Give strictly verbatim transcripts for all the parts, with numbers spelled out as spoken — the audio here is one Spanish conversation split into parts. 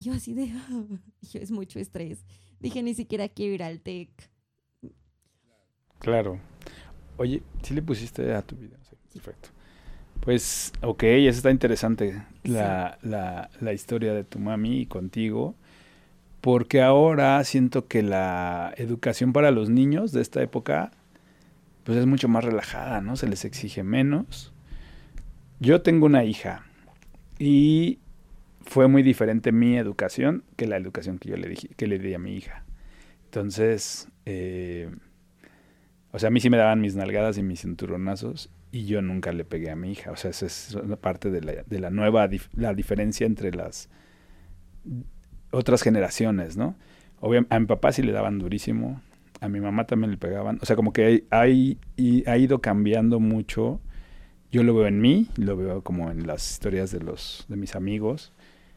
yo así de, yo es mucho estrés. Dije, ni siquiera quiero ir al TEC. Claro. Oye, ¿sí le pusiste a tu video? Sí, Sí, perfecto. Pues, ok, eso está interesante, sí, la, la, la historia de tu mami y contigo, porque ahora siento que la educación para los niños de esta época, pues es mucho más relajada, ¿no? Se les exige menos. Yo tengo una hija y fue muy diferente mi educación que la educación que yo le, dije, que le di a mi hija. Entonces, eh, o sea, a mí sí me daban mis nalgadas y mis cinturonazos y yo nunca le pegué a mi hija. O sea, esa es una parte de la, de la nueva, dif- la diferencia entre las otras generaciones, ¿no? Obviamente, a mi papá sí le daban durísimo, a mi mamá también le pegaban. O sea, como que hay, hay- y ha ido cambiando mucho. Yo lo veo en mí, lo veo como en las historias de los de mis amigos.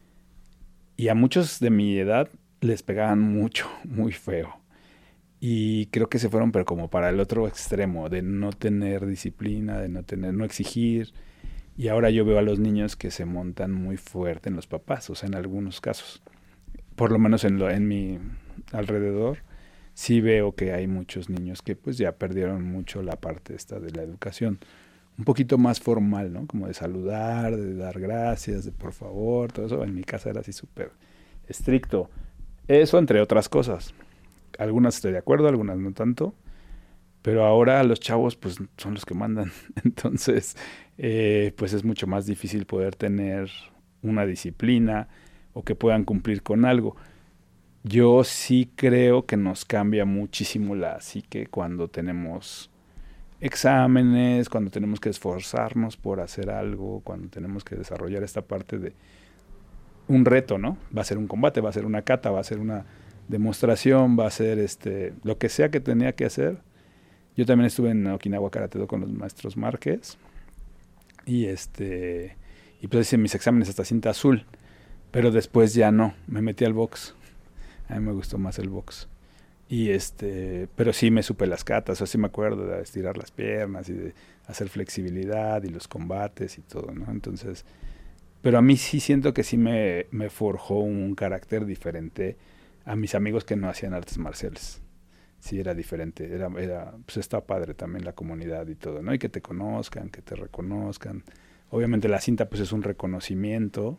Y a muchos de mi edad les pegaban mucho, muy feo. Y creo que se fueron, pero como para el otro extremo, de no tener disciplina, de no tener, no exigir. Y ahora yo veo a los niños que se montan muy fuerte en los papás, o sea, en algunos casos. Por lo menos en, lo, en mi alrededor, sí veo que hay muchos niños que pues ya perdieron mucho la parte esta de la educación. Un poquito más formal, ¿no? Como de saludar, de dar gracias, de por favor, todo eso. En mi casa era así súper estricto. Eso entre otras cosas. Algunas estoy de acuerdo, algunas no tanto, pero ahora los chavos pues son los que mandan. Entonces, eh, pues es mucho más difícil poder tener una disciplina o que puedan cumplir con algo. Yo sí creo que nos cambia muchísimo la psique cuando tenemos exámenes, cuando tenemos que esforzarnos por hacer algo, cuando tenemos que desarrollar esta parte de un reto, ¿no? Va a ser un combate, va a ser una cata, va a ser una demostración, va a ser este lo que sea que tenía que hacer. Yo también estuve en Okinawa Karate Do con los maestros Márquez y este y pues hice mis exámenes hasta cinta azul, pero después ya no, me metí al box. A mí me gustó más el box. Y este, pero sí me supe las catas, o sea, sí me acuerdo de estirar las piernas y de hacer flexibilidad y los combates y todo, ¿no? Entonces, pero a mí sí siento que sí me, me forjó un carácter diferente a mis amigos que no hacían artes marciales. Sí, era diferente, era, era, pues está padre también la comunidad y todo, ¿no? Y que te conozcan, que te reconozcan. Obviamente la cinta pues es un reconocimiento,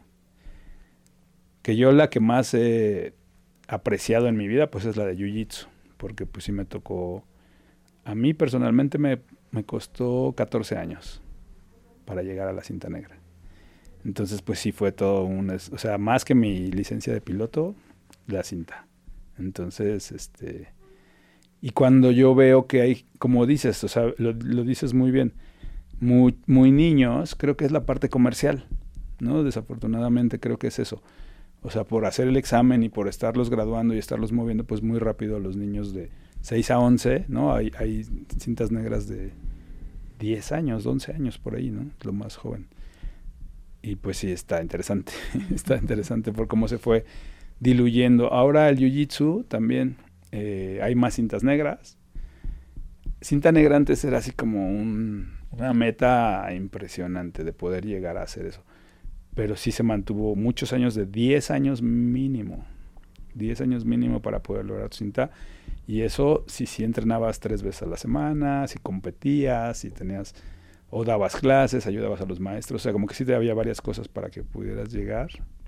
que yo la que más he apreciado en mi vida pues es la de Jiu-Jitsu, porque pues sí me tocó, a mí personalmente me, me costó catorce años para llegar a la cinta negra. Entonces, pues sí fue todo un, o sea, más que mi licencia de piloto, la cinta. Entonces, este, y cuando yo veo que hay, como dices, o sea, lo, lo dices muy bien, muy, muy niños, creo que es la parte comercial, ¿no? Desafortunadamente creo que es eso. O sea, por hacer el examen y por estarlos graduando y estarlos moviendo, pues muy rápido a los niños de seis a once, ¿no? Hay, hay cintas negras de diez años, once años por ahí, ¿no? Lo más joven. Y pues sí, está interesante, está interesante por cómo se fue diluyendo. Ahora el Jiu-Jitsu también, eh, hay más cintas negras. Cinta negra antes era así como un, una meta impresionante de poder llegar a hacer eso. Pero sí se mantuvo muchos años, de diez años mínimo. diez años mínimo para poder lograr tu cinta. Y eso si sí, sí entrenabas tres veces a la semana, si competías, si tenías o dabas clases, ayudabas a los maestros, o sea, como que sí te había varias cosas para que pudieras llegar.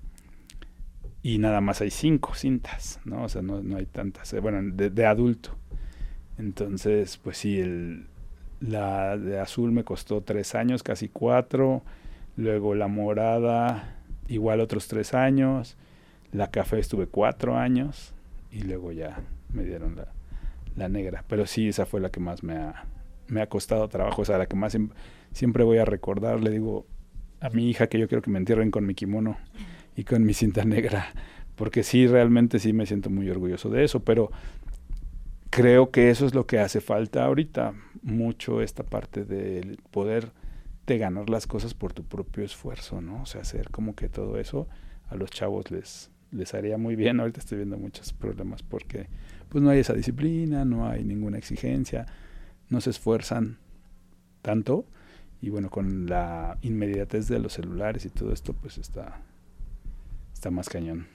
Y nada más hay cinco cintas, ¿no? O sea, no, no hay tantas, eh, bueno, de, de adulto. Entonces, pues sí, el, la de azul me costó tres años, casi cuatro. Luego la morada, igual otros tres años. La café estuve cuatro años. Y luego ya me dieron la, la negra. Pero sí, esa fue la que más me ha, me ha costado trabajo. O sea, la que más siem- siempre voy a recordar. Le digo a mi hija que yo quiero que me entierren con mi kimono y con mi cinta negra. Porque sí, realmente sí me siento muy orgulloso de eso. Pero creo que eso es lo que hace falta ahorita. Mucho esta parte del poder de ganar las cosas por tu propio esfuerzo, ¿no? O sea, hacer como que todo eso a los chavos les, les haría muy bien. Ahorita estoy viendo muchos problemas porque pues no hay esa disciplina, no hay ninguna exigencia, no se esfuerzan tanto y bueno, con la inmediatez de los celulares y todo esto pues está, está más cañón.